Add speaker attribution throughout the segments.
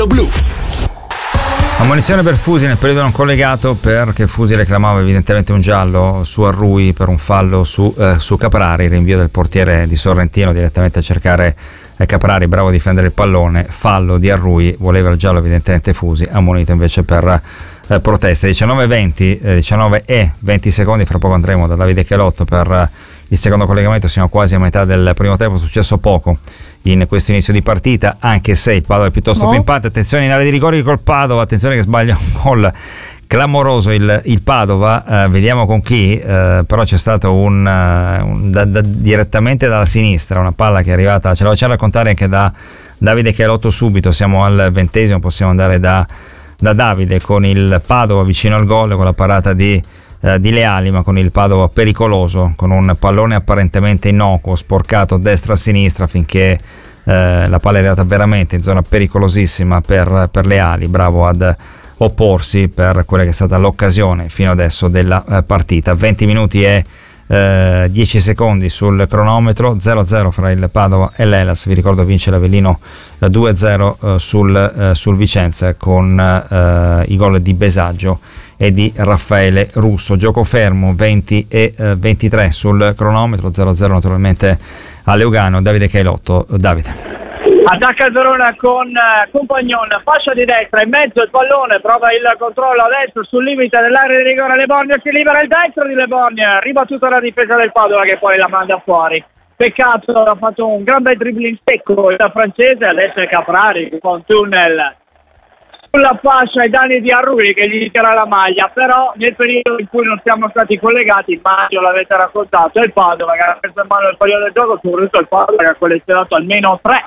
Speaker 1: Giallo Blu.
Speaker 2: Ammonizione per Fusi nel periodo non collegato, perché Fusi reclamava evidentemente un giallo su Arrui per un fallo su Caprari, rinvio del portiere di Sorrentino direttamente a cercare Caprari, bravo a difendere il pallone, fallo di Arrui, voleva il giallo evidentemente Fusi, ammonito invece per proteste. 19 e 20 secondi, fra poco andremo da Davide Chelotto per il secondo collegamento, siamo quasi a metà del primo tempo, è successo poco in questo inizio di partita, anche se il Padova è piuttosto pimpante. Attenzione in area di rigori col Padova, attenzione che sbaglia un gol clamoroso il Padova, vediamo con chi, però c'è stato direttamente dalla sinistra una palla che è arrivata, ce la facciamo raccontare anche da Davide Chelotto subito, siamo al 20°, possiamo andare da Davide con il Padova vicino al gol, con la parata di Leali, ma con il Padova pericoloso, con un pallone apparentemente innocuo sporcato destra a sinistra finché la palla è arrivata veramente in zona pericolosissima per Leali, bravo ad opporsi per quella che è stata l'occasione fino adesso della partita. 20 minuti e 10 secondi sul cronometro, 0-0 fra il Padova e l'Hellas. Vi ricordo vince l'Avellino 2-0 sul Vicenza con i gol di Besaggio e di Raffaele Russo. Gioco fermo, 20 e 23 sul cronometro, 0-0 naturalmente a Leugano. Davide Chelotto. Davide.
Speaker 3: Attacca il Verona con Compagnon, fascia di destra, in mezzo il pallone, prova il controllo a destra sul limite dell'area di rigore. Leborgne si libera il destro di Leborgne, ribattuta la difesa del Padova che poi la manda fuori. Peccato, ha fatto un gran bel dribbling secco il francese, adesso è Caprari con tunnel sulla fascia ai danni di Arrui che gli tira la maglia, però nel periodo in cui non siamo stati collegati, immagino l'avete raccontato, è il Padova che ha preso in mano il periodo del gioco, soprattutto il Padova che ha collezionato almeno 3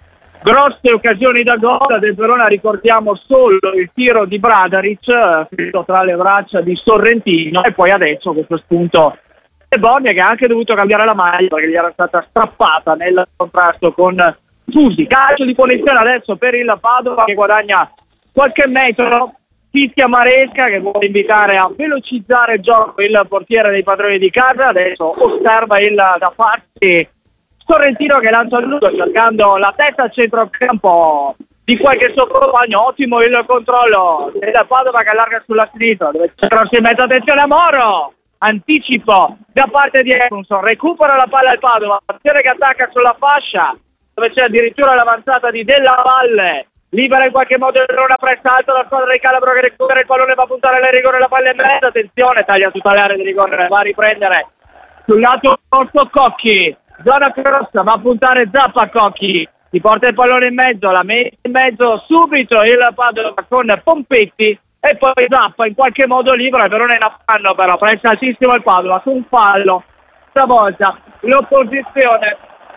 Speaker 3: grosse occasioni da gol. Del Verona ricordiamo solo il tiro di Bradaric finito tra le braccia di Sorrentino, e poi adesso questo spunto Leborgne che ha anche dovuto cambiare la maglia perché gli era stata strappata nel contrasto con Fusi. Calcio di punizione adesso per il Padova che guadagna qualche metro, fischia Maresca che vuole invitare a velocizzare il gioco il portiere dei padroni di casa. Adesso osserva il da farsi Sorrentino che lancia il lungo cercando la testa al centrocampo di qualche suo compagno. Ottimo il controllo del Padova che allarga sulla sinistra, dove centrarsi in mezzo. Attenzione a Moro, anticipo da parte di Edmundson, recupera la palla al Padova, azione che attacca sulla fascia dove c'è addirittura l'avanzata di Della Valle, libera in qualche modo il Verona, pressa alto la squadra di Calabro che recupera il pallone, va a puntare alle rigore, la palla in mezzo, attenzione, taglia tutta l'area di rigore, va a riprendere sul lato corto Cocchi, zona grossa, va a puntare Zappa Cocchi, ti porta il pallone in mezzo, la mette in mezzo subito il Padova con Pompetti e poi Zappa in qualche modo libera, il Verona in affanno però, pressa altissimo il Padova su un fallo, stavolta l'opposizione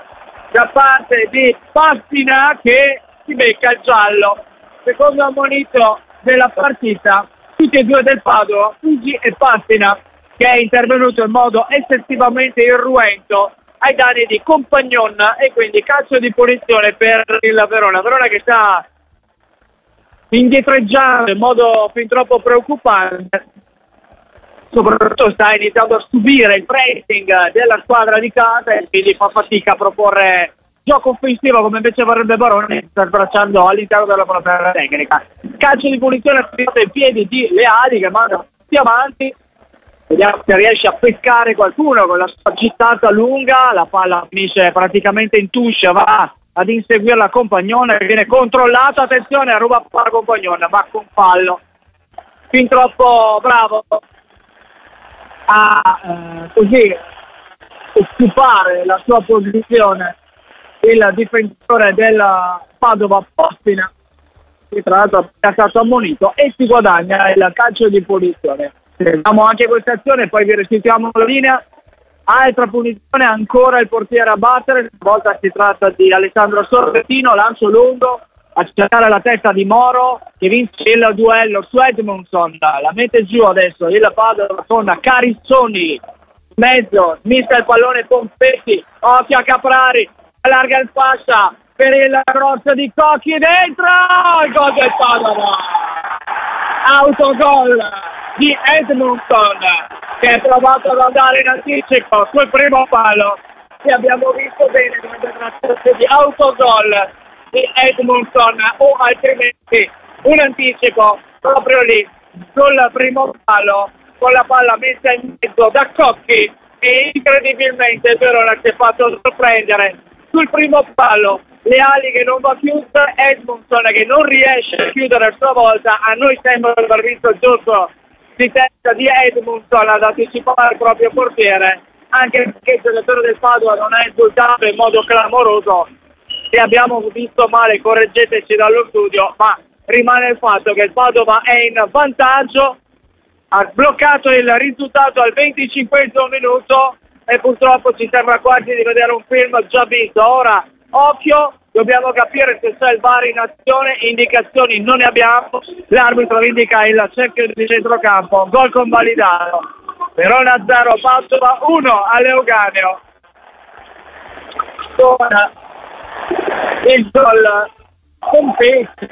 Speaker 3: da parte di Passina che si becca il giallo, secondo ammonito della partita, tutti e due del Padova, Fusi e Passina, che è intervenuto in modo eccessivamente irruento ai danni di Compagnon, e quindi calcio di punizione per il Verona che sta indietreggiando in modo fin troppo preoccupante, soprattutto sta iniziando a subire il pressing della squadra di casa e quindi fa fatica a proporre gioco offensivo come invece vorrebbe Barone, sta sbracciando all'interno della propria tecnica. Calcio di punizione affidato ai piedi di Leali che manda più avanti, vediamo se riesce a pescare qualcuno con la sua gittata lunga, la palla finisce praticamente in touche, va ad inseguirla Compagnone che viene controllato, attenzione a ruba palla Compagnone, ma con fallo fin troppo bravo a così occupare la sua posizione il difensore del Padova Postina, che tra l'altro è stato ammonito, e si guadagna il calcio di punizione. Vediamo anche questa azione, poi vi restituiamo la linea. Altra punizione, ancora il portiere a battere, stavolta si tratta di Alessandro Sorrentino, lancio lungo a cercare la testa di Moro che vince il duello su Edmundson, la mette giù adesso il Padova con Carizzoni, mezzo, smista il pallone Pompetti, occhio a Caprari, allarga il fascia per il cross di Cocchi, dentro il gol del Padova, autogol di Edmundson che è provato ad andare in anticipo sul primo palo, e abbiamo visto bene come trattarsi di autogol di Edmundson, o altrimenti un anticipo proprio lì sul primo palo con la palla messa in mezzo da Cocchi, e incredibilmente il Verona si è fatto sorprendere sul primo palo. Le ali che non va chiusa, Edmundson che non riesce a chiudere a sua volta. A noi sembra aver visto giusto di testa di Edmundson ad anticipare il proprio portiere, anche perché il giocatore del Padova non ha esultato in modo clamoroso. Se abbiamo visto male, correggeteci dallo studio, ma rimane il fatto che il Padova è in vantaggio, ha bloccato il risultato al 25esimo minuto e purtroppo ci sembra quasi di vedere un film già visto. Ora occhio, dobbiamo capire se c'è il VAR in azione, indicazioni non ne abbiamo, l'arbitro indica il cerchio di centrocampo, gol convalidato. Verona 0, Padova 1 all'Euganeo. Con il gol Pompetti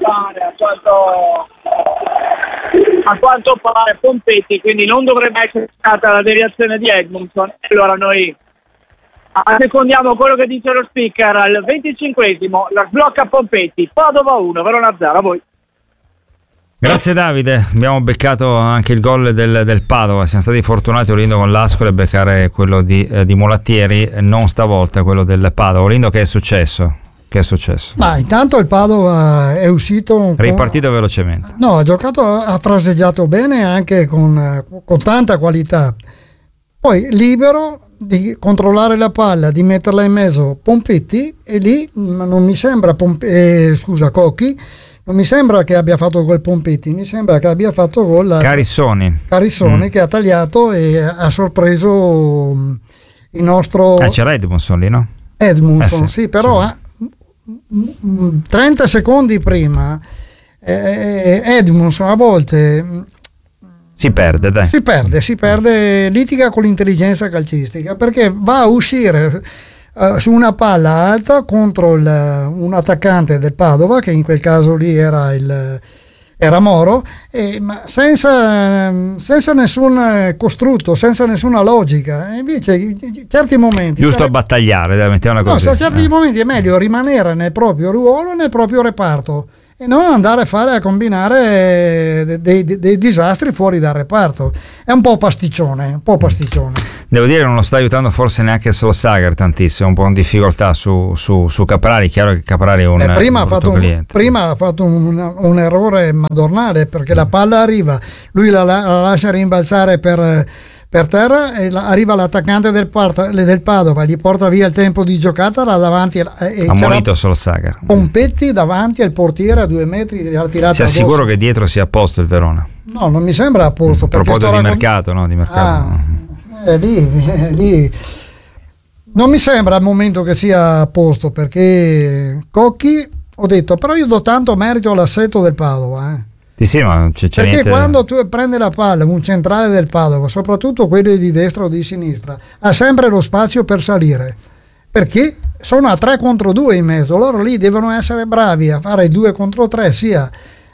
Speaker 3: a quanto pare Pompetti, quindi non dovrebbe essere stata la deviazione di Edmundson. Allora noi assecondiamo quello che dice lo speaker. Al 25esimo la sblocca Pompetti, Padova 1, Verona 0. A voi.
Speaker 2: Grazie Davide, abbiamo beccato anche il gol del Padova, siamo stati fortunati Olindo con l'Ascoli a beccare quello di Mulattieri, non stavolta quello del Padova. Olindo, che è successo? Che è successo?
Speaker 1: Ma intanto il Padova è uscito
Speaker 2: ripartito velocemente.
Speaker 1: No, ha giocato, ha fraseggiato bene anche con tanta qualità. Poi libero di controllare la palla, di metterla in mezzo Pompetti, e lì non mi sembra Cocchi, non mi sembra che abbia fatto gol Pompetti, mi sembra che abbia fatto gol Carissoni che ha tagliato e ha sorpreso il nostro
Speaker 2: c'era Edmundson lì, no?
Speaker 1: Edmundson, sì, però 30 secondi prima Edmundson a volte si perde, litiga con l'intelligenza calcistica, perché va a uscire su una palla alta contro un attaccante del Padova, che in quel caso lì era Moro, ma senza nessun costrutto, senza nessuna logica. E invece in certi momenti
Speaker 2: giusto a battagliare, mettiamola così.
Speaker 1: In certi momenti è meglio rimanere nel proprio ruolo, nel proprio reparto, e non andare a combinare dei disastri fuori dal reparto. È un po' pasticcione.
Speaker 2: Devo dire, non lo sta aiutando forse neanche solo Sager tantissimo, un po' in difficoltà su Caprari. Chiaro che Caprari è un
Speaker 1: prima ha fatto un errore madornale, perché la palla arriva, lui la lascia rimbalzare per terra, e arriva l'attaccante del Padova, gli porta via il tempo di giocata là davanti, e
Speaker 2: ha monito solo Sager.
Speaker 1: Pompetti davanti al portiere a 2 metri, gli ha tirato.
Speaker 2: Sei sicuro che dietro sia a posto il Verona?
Speaker 1: No, non mi sembra a posto.
Speaker 2: A proposito di mercato, no? Di mercato.
Speaker 1: Lì non mi sembra al momento che sia a posto, perché Cocchi, ho detto, però io do tanto merito all'assetto del Padova,
Speaker 2: Sì, ma c'è
Speaker 1: perché
Speaker 2: niente.
Speaker 1: Quando tu prendi la palla, un centrale del Padova, soprattutto quelli di destra o di sinistra, ha sempre lo spazio per salire, perché sono a 3 contro 2 in mezzo. Loro lì devono essere bravi a fare 2 contro 3, sia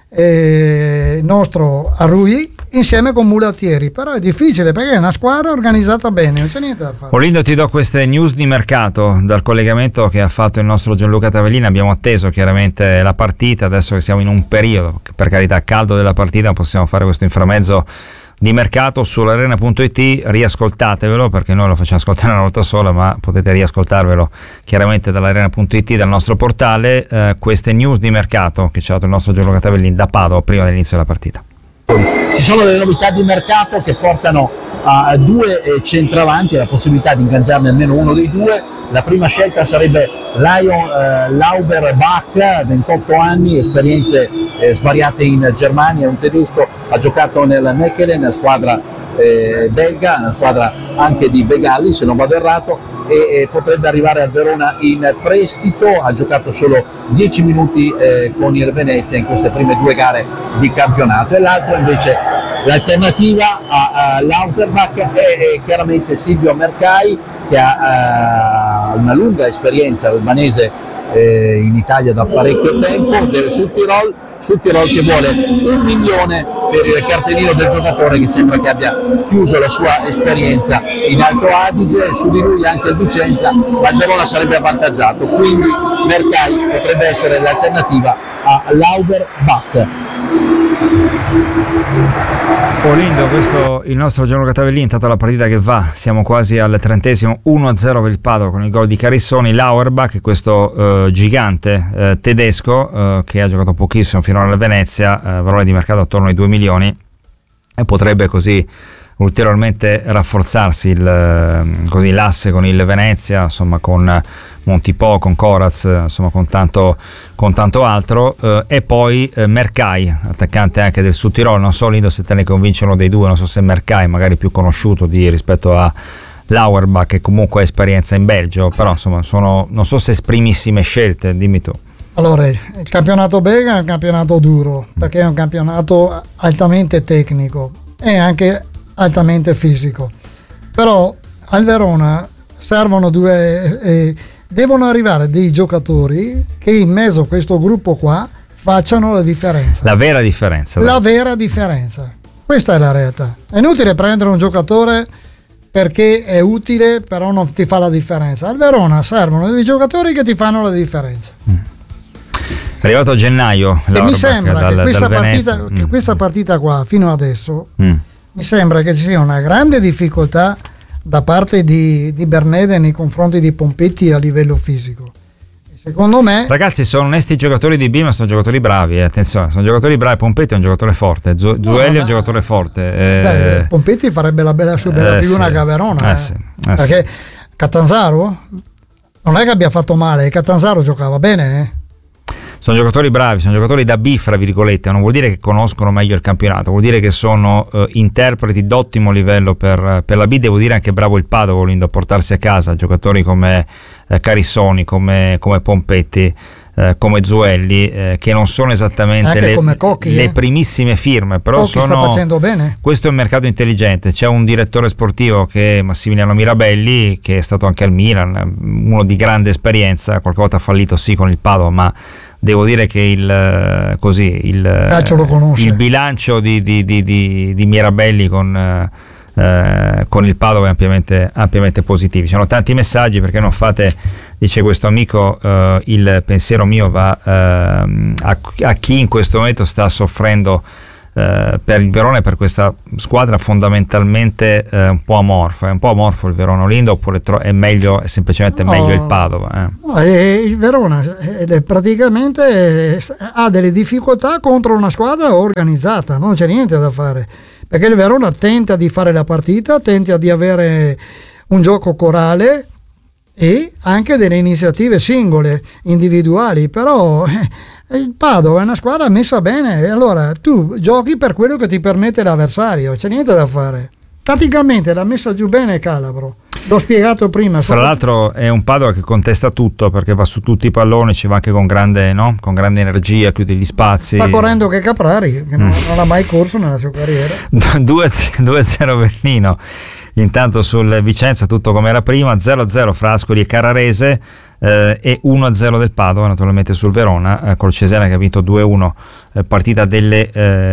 Speaker 1: il nostro Arrui insieme con Mulattieri, però è difficile perché è una squadra organizzata bene, non c'è niente da fare.
Speaker 2: Olindo, ti do queste news di mercato dal collegamento che ha fatto il nostro Gianluca Tavellini. Abbiamo atteso chiaramente la partita, adesso che siamo in un periodo, per carità, caldo della partita, possiamo fare questo inframezzo di mercato sull'arena.it. Riascoltatevelo, perché noi lo facciamo ascoltare una volta sola, ma potete riascoltarvelo chiaramente dall'arena.it, dal nostro portale. Queste news di mercato che ci ha dato il nostro Gianluca Tavellini da Padova prima dell'inizio della partita.
Speaker 4: Ci sono delle novità di mercato che portano a 2 centravanti, la possibilità di ingaggiarne almeno uno dei 2. La prima scelta sarebbe Lion Lauberbach, 28 anni, esperienze svariate in Germania, un tedesco, ha giocato nel Mechelen, una squadra belga, una squadra anche di Begalli se non vado errato, e potrebbe arrivare a Verona in prestito. Ha giocato solo 10 minuti con il Venezia in queste prime 2 gare di campionato. E l'altro invece, l'alternativa a Lauterbach è chiaramente Silvio Mercai, che ha una lunga esperienza albanese in Italia da parecchio tempo, sul Tirol che vuole 1 milione per il cartellino del giocatore, che sembra che abbia chiuso la sua esperienza in Alto Adige. Su di lui anche il Vicenza, ma il Verona sarebbe avvantaggiato, quindi Mercai potrebbe essere l'alternativa a Lauber-Bach.
Speaker 2: Lindo, questo il nostro Gianluca Tavellini. Intanto la partita che va, siamo quasi al 30esimo, 1-0 per il Padova con il gol di Carissoni. Lauerbach, questo gigante tedesco che ha giocato pochissimo finora al Venezia, valore di mercato attorno ai 2 milioni, e potrebbe così ulteriormente rafforzarsi così l'asse con il Venezia, insomma, con Montipò, con Coraz, insomma, con tanto altro, e poi Mercai, attaccante anche del Sud Tirolo. Non so, Lindo, se te ne convince uno dei due. Non so se Mercai magari più conosciuto rispetto a Lauerbach, che comunque ha esperienza in Belgio, però insomma non so se primissime scelte, dimmi tu.
Speaker 1: Allora, il campionato belga è un campionato duro, perché è un campionato altamente tecnico e anche altamente fisico, però al Verona servono devono arrivare dei giocatori che in mezzo a questo gruppo qua facciano la differenza, la vera differenza. Questa è la realtà. È inutile prendere un giocatore perché è utile però non ti fa la differenza. Al Verona servono dei giocatori che ti fanno la differenza.
Speaker 2: È arrivato a gennaio,
Speaker 1: e mi sembra che questa partita qua fino adesso mi sembra che ci sia una grande difficoltà da parte di Bernede nei confronti di Pompetti a livello fisico. Secondo me,
Speaker 2: ragazzi, sono onesti giocatori di B, ma sono giocatori bravi, attenzione, sono giocatori bravi. Pompetti è un giocatore forte, Zuelli è un giocatore forte.
Speaker 1: Pompetti farebbe la bella figura a Verona, perché Catanzaro non è che abbia fatto male, Catanzaro giocava bene,
Speaker 2: Sono giocatori bravi, sono giocatori da B, fra virgolette. Non vuol dire che conoscono meglio il campionato, vuol dire che sono interpreti d'ottimo livello per la B. Devo dire anche bravo il Padova, volendo portarsi a casa giocatori come Carissoni, come Pompetti, come Zuelli, che non sono esattamente le primissime firme, però
Speaker 1: Cocchi sta facendo bene.
Speaker 2: Questo è un mercato intelligente. C'è un direttore sportivo che è Massimiliano Mirabelli, che è stato anche al Milan, uno di grande esperienza, qualche volta ha fallito sì con il Padova, ma devo dire che il bilancio di Mirabelli con il Padova è ampiamente positivo. Ci sono tanti messaggi, perché non fate, dice questo amico, il pensiero mio va a chi in questo momento sta soffrendo per il Verona e per questa squadra fondamentalmente un po' amorfo. È un po' amorfo il Verona, Lindo, oppure è semplicemente meglio il Padova?
Speaker 1: Il Verona praticamente ha delle difficoltà contro una squadra organizzata, non c'è niente da fare, perché il Verona tenta di fare la partita, tenta di avere un gioco corale e anche delle iniziative singole, individuali, però il Padova è una squadra messa bene, e allora tu giochi per quello che ti permette l'avversario, c'è niente da fare. Tatticamente l'ha messa giù bene Calabro, l'ho spiegato prima.
Speaker 2: Fra l'altro è un Padova che contesta tutto, perché va su tutti i palloni, ci va anche con grande energia, chiude gli spazi.
Speaker 1: Sta correndo che Caprari, che non ha mai corso nella sua carriera.
Speaker 2: 2-0 Berlino. Intanto sul Vicenza tutto come era prima, 0-0 fra Ascoli e Carrarese, e 1-0 del Padova naturalmente sul Verona, col Cesena che ha vinto 2-1, partita delle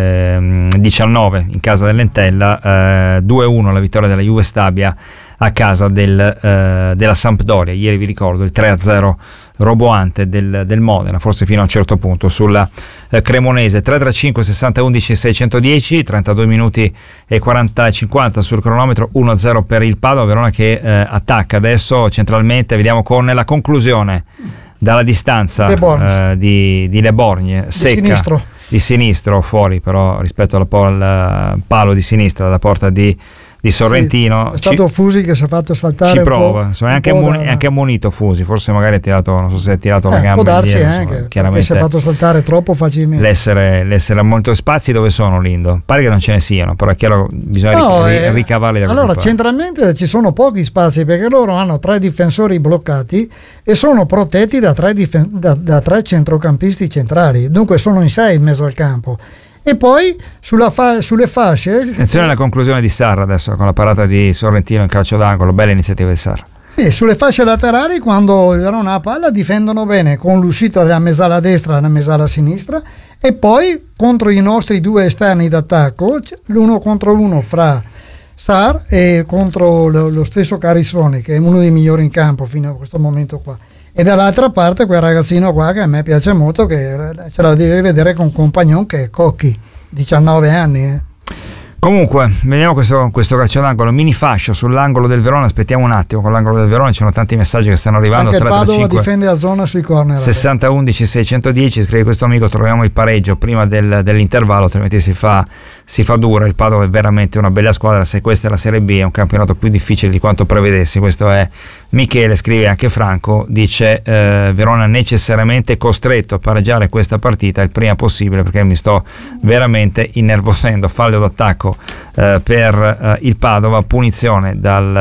Speaker 2: 19 in casa dell'Entella, 2-1 la vittoria della Juve Stabia a casa della Sampdoria. Ieri vi ricordo il 3-0 roboante del Modena, forse fino a un certo punto, sulla Cremonese. 335 60 11 610, 32 minuti e 50 sul cronometro, 1-0 per il Padova. Verona che attacca adesso centralmente, vediamo con la conclusione dalla distanza di Le Borgne, secca di sinistro, fuori però rispetto al palo di sinistra dalla porta di Sorrentino.
Speaker 1: È stato Fusi che si è fatto saltare.
Speaker 2: Ci prova, è anche ammonito Fusi, forse magari ha tirato, non so se ha tirato la gamba.
Speaker 1: Può darsi
Speaker 2: indietro,
Speaker 1: anche,
Speaker 2: chiaramente
Speaker 1: si è fatto saltare troppo facilmente.
Speaker 2: L'essere ammonito. Spazi dove sono, Lindo? Pare che non ce ne siano, però è chiaro, bisogna ricavarli da
Speaker 1: allora centralmente ci sono pochi spazi, perché loro hanno 3 difensori bloccati e sono protetti da 3 centrocampisti centrali, dunque sono in 6 in mezzo al campo. E poi sulle fasce.
Speaker 2: Attenzione alla conclusione di Sarra adesso, con la parata di Sorrentino in calcio d'angolo, bella iniziativa di Sarra.
Speaker 1: Sì, sulle fasce laterali, quando il Verona ha palla, difendono bene con l'uscita della mezzala destra e della mezzala sinistra, e poi contro i nostri due esterni d'attacco, l'uno contro uno fra Sarr e contro lo stesso Carissoni, che è uno dei migliori in campo fino a questo momento qua. E dall'altra parte quel ragazzino qua che a me piace molto, che ce la deve vedere con compagnon, che è Cocchi, 19 anni.
Speaker 2: Comunque, vediamo questo calcio d'angolo, mini fascia sull'angolo del Verona. Aspettiamo un attimo, con l'angolo del Verona ci sono tanti messaggi che stanno arrivando.
Speaker 1: Anche il Padova difende la zona sui corner.
Speaker 2: 60-11 610, scrive questo amico, troviamo il pareggio prima dell'intervallo, altrimenti si fa dura. Il Padova è veramente una bella squadra, se questa è la Serie B è un campionato più difficile di quanto prevedessi. Questo è Michele, scrive anche Franco, dice Verona necessariamente costretto a pareggiare questa partita il prima possibile, perché mi sto veramente innervosendo. Fallo d'attacco per il Padova, punizione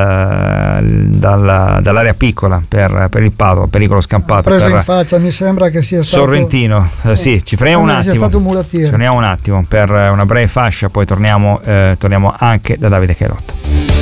Speaker 2: dall'area piccola per il Padova, pericolo scampato
Speaker 1: preso
Speaker 2: per
Speaker 1: in faccia, mi sembra che sia stato
Speaker 2: Sorrentino. Sì, ci fermiamo un attimo, per una breve fascia, poi torniamo anche da Davide Chiarotto.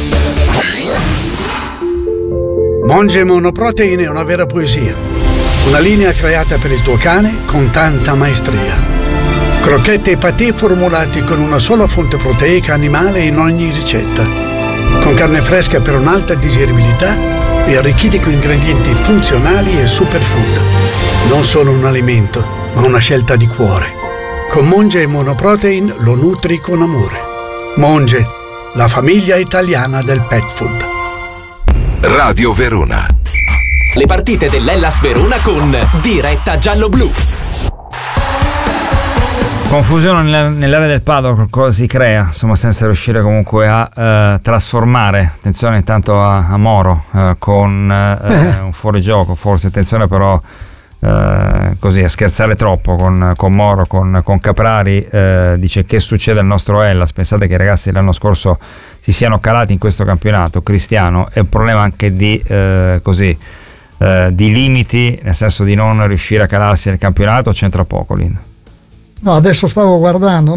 Speaker 5: Monge Monoprotein è una vera poesia, una linea creata per il tuo cane con tanta maestria. Crocchette e patè formulati con una sola fonte proteica animale in ogni ricetta, con carne fresca per un'alta digeribilità e arricchiti con ingredienti funzionali e superfood. Non solo un alimento, ma una scelta di cuore. Con Monge Monoprotein lo nutri con amore. Monge, la famiglia italiana del pet food.
Speaker 6: Radio Verona. Le partite dell'Hellas Verona con Diretta Giallo-Blu.
Speaker 2: Confusione nell'area del Padova, cosa si crea, insomma, senza riuscire comunque a trasformare. Attenzione intanto a Moro con un fuorigioco, forse. Attenzione però così a scherzare troppo con Moro, con Caprari. Dice: che succede al nostro Hellas? Pensate che i ragazzi l'anno scorso si siano calati in questo campionato. Cristiano, è un problema anche di limiti, nel senso di non riuscire a calarsi nel campionato. C'entra poco lì.
Speaker 1: No, adesso stavo guardando,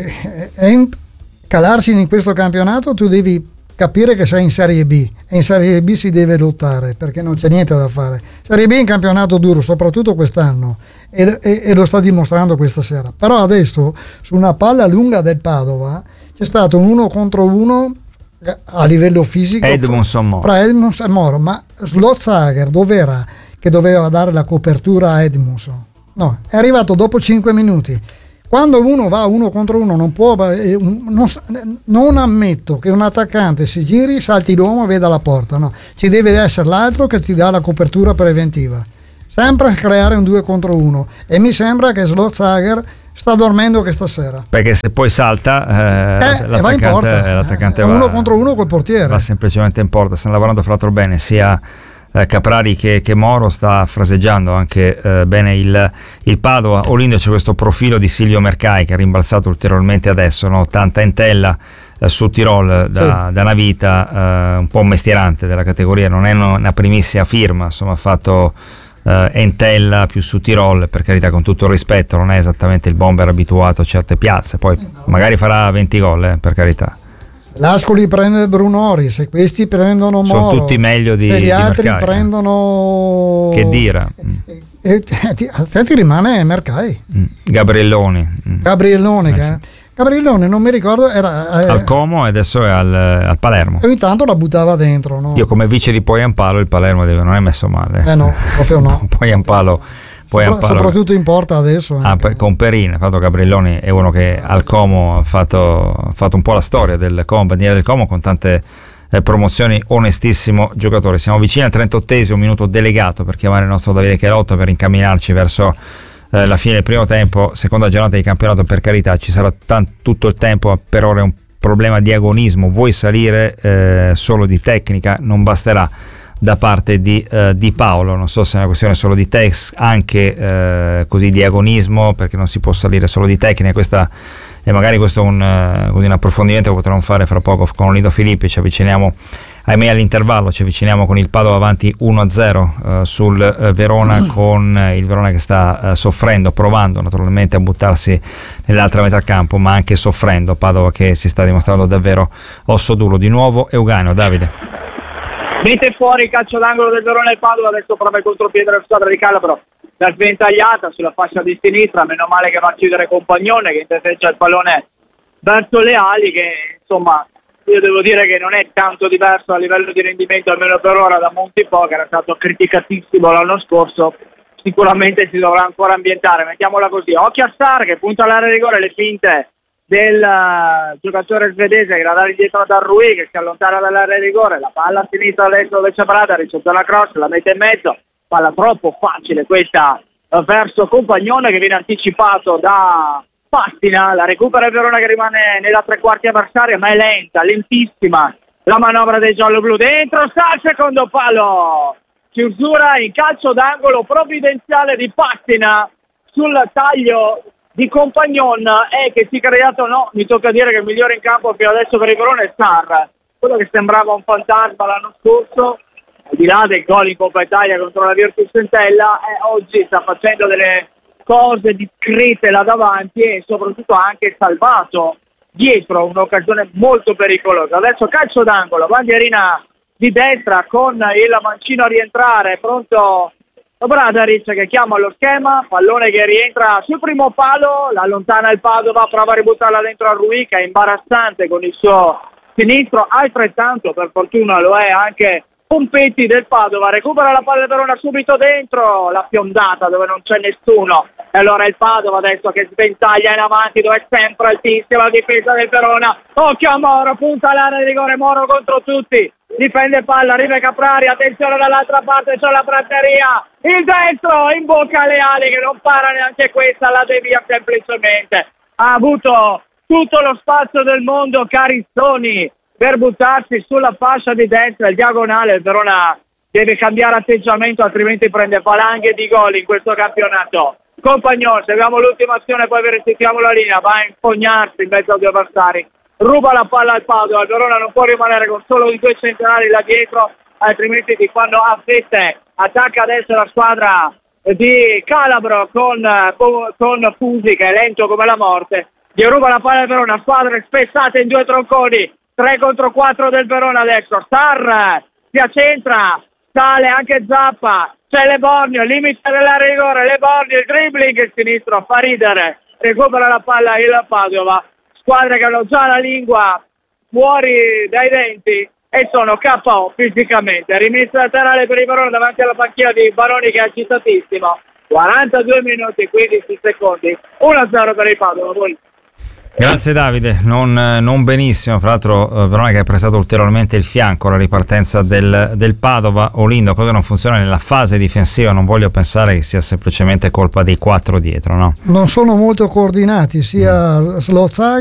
Speaker 1: calarsi in questo campionato, tu devi capire che sei in Serie B, e in Serie B si deve lottare, perché non c'è niente da fare. Serie B è un campionato duro, soprattutto quest'anno, e lo sta dimostrando questa sera. Però adesso, su una palla lunga del Padova, c'è stato un 1 contro 1 a livello fisico fra Edmundson e Moro, ma Slotzager dov'era che doveva dare la copertura a Edmundson? No, è arrivato dopo 5 minuti. Quando uno va 1 contro 1 non può, non ammetto che un attaccante si giri, salti l'uomo e veda la porta. No, ci deve essere l'altro che ti dà la copertura preventiva. Sempre creare un 2 contro 1, e mi sembra che Slotzager sta dormendo questa sera.
Speaker 2: Perché se poi salta l'attaccante va
Speaker 1: 1 contro 1 col portiere.
Speaker 2: Va semplicemente in porta. Stanno lavorando fra l'altro bene sia Caprari che Moro. Sta fraseggiando anche bene il Padova. Olindo, c'è questo profilo di Silvio Mercai che ha rimbalzato ulteriormente adesso, no? Tanta entella su Tirol da una vita un po' mestierante della categoria, non è una primissima firma, insomma ha fatto entella più su Tirol, per carità, con tutto il rispetto, non è esattamente il bomber abituato a certe piazze, poi magari farà 20 gol, per carità.
Speaker 1: L'Ascoli prende Brunori, se questi prendono Moro,
Speaker 2: sono tutti meglio di
Speaker 1: gli altri
Speaker 2: Mercai,
Speaker 1: prendono
Speaker 2: che dira.
Speaker 1: A te ti rimane Mercai.
Speaker 2: Gabrielloni,
Speaker 1: Gabriellone non mi ricordo, era
Speaker 2: al Como e adesso è al Palermo,
Speaker 1: e ogni tanto la buttava dentro, no?
Speaker 2: Io come vice di Poyampalo il Palermo non è messo male.
Speaker 1: No, proprio no.
Speaker 2: Poyampalo
Speaker 1: soprattutto in porta adesso.
Speaker 2: Con Perin, Gabrielloni è uno che al Como ha fatto un po' la storia del Como, bandiera del Como, con tante promozioni, onestissimo giocatore. Siamo vicini al 38esimo minuto delegato per chiamare il nostro Davide Chiarotto per incamminarci verso la fine del primo tempo, seconda giornata di campionato. Per carità, ci sarà tutto il tempo, per ora è un problema di agonismo. Vuoi salire solo di tecnica, non basterà da parte di Paolo. Non so se è una questione solo di anche così di agonismo, perché non si può salire solo di tecnica. E magari questo è un approfondimento che potremo fare fra poco con Lido Filippi. Ci avviciniamo ahimè all'intervallo, ci avviciniamo con il Padova avanti 1-0 sul Verona, con il Verona che sta soffrendo, provando naturalmente a buttarsi nell'altra metà campo, ma anche soffrendo. Padova che si sta dimostrando davvero osso duro. Di nuovo Euganeo. Davide.
Speaker 3: Mette fuori il calcio d'angolo del Verona e Padova, adesso prova il contropiede della squadra di Calabro, la sventagliata sulla fascia di sinistra, meno male che va a chiudere Compagnone che intercetta il pallone verso le ali, che insomma io devo dire che non è tanto diverso a livello di rendimento, almeno per ora, da Montipò, che era stato criticatissimo l'anno scorso. Sicuramente si dovrà ancora ambientare, mettiamola così. Occhio a Sarr che punta all'area di rigore, le finte del giocatore svedese che la dà indietro da Rui, che si allontana dall'area di rigore, la palla a sinistra adesso dove c'è Brada, riceve la cross, la mette in mezzo, palla troppo facile questa verso Compagnone che viene anticipato da Pastina, la recupera il Verona che rimane nella tre quarti avversaria, ma è lenta, lentissima la manovra dei gialloblu, dentro sta il secondo palo, chiusura in calcio d'angolo provvidenziale di Pastina sul taglio di Compagnon, e che si è creato, no, mi tocca dire che il migliore in campo fino adesso per il Verona è Sarr, quello che sembrava un fantasma l'anno scorso, al di là del gol in Coppa Italia contro la Virtus Entella, oggi sta facendo delle cose discrete là davanti e soprattutto ha anche salvato dietro un'occasione molto pericolosa. Adesso calcio d'angolo, bandierina di destra con il mancino a rientrare, pronto Bradaric che chiama lo schema, pallone che rientra sul primo palo, la allontana il Padova, prova a ributtarla dentro a Rui che è imbarazzante con il suo sinistro, altrettanto per fortuna lo è anche Pompetti del Padova, recupera la palla del Verona subito dentro, la fiondata dove non c'è nessuno, e allora il Padova adesso che sventaglia in avanti dove è sempre altissima la difesa del Verona, occhio a Moro, punta l'area di rigore, Moro contro tutti, difende palla, arriva Caprari, attenzione dall'altra parte c'è la prateria, il destro in bocca alle ali che non para neanche questa, la devia semplicemente, ha avuto tutto lo spazio del mondo Carissoni per buttarsi sulla fascia di destra, il diagonale, il Verona deve cambiare atteggiamento altrimenti prende valanghe di gol in questo campionato. Compagnon, seguiamo l'ultima azione poi verifichiamo la linea, va a impugnarsi in mezzo a due avversari, ruba la palla al Padova, il Verona non può rimanere con solo i due centrali là dietro, altrimenti ti fanno a fette. Attacca adesso la squadra di Calabro con Fusi che è lento come la morte, gli ruba la palla al Verona, squadre spessate in due tronconi, 3 contro 4 del Verona adesso, Sarr si accentra, sale anche Zappa, c'è Lebornio, limite dell'area di rigore, Lebornio, il dribbling, il sinistro fa ridere, recupera la palla il Padova, squadre che hanno già la lingua fuori dai denti e sono KO fisicamente. Rimessa laterale per il Verona davanti alla panchina di Baroni che è agitatissimo, 42 minuti e 15 secondi, 1-0 per il Padova.
Speaker 2: Grazie Davide, non benissimo, fra l'altro Verona che ha prestato ulteriormente il fianco alla ripartenza del Padova. Olindo, cosa non funziona nella fase difensiva, non voglio pensare che sia semplicemente colpa dei 4 dietro, no?
Speaker 1: Non sono molto coordinati sia Slozzaga